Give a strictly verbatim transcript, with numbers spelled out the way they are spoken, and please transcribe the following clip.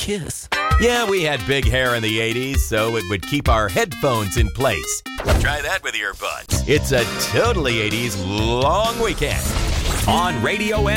kiss. Yeah, we had big hair in the eighties, so it would keep our headphones in place. Try that with earbuds. It's a totally eighties long weekend on Radio